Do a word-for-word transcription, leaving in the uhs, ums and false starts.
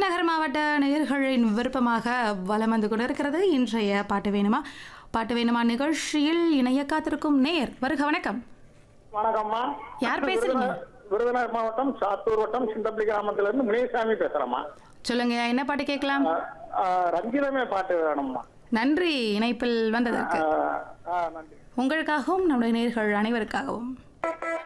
விருதுநகர் மாவட்ட நேயர்களின் விருப்பமாக வலம் வந்து கொண்டிருக்கிறது இன்றைய பாட்டு வேணுமா பாட்டு வேணுமா நிகழ்ச்சியில் இணைய காத்திருக்கும் நேயர். வருக வணக்கம். வணக்கம்மா. யார் பேசுறீங்க? விருதுநகர் மாவட்டம் சாத்தூர் வட்டம் சிந்தப்பள்ளி கிராமத்துல இருந்து முனியசாமி பேசுறேம்மா. சொல்லுங்க, என்ன பாட்டு கேட்கலாம்? ரஞ்சிதமே பாட்டு வேணும்மா. நன்றி இணைப்பில் வந்ததற்கு. நன்றி. உங்களுக்காகவும் நம்முடைய நேயர்கள் அனைவருக்காகவும்.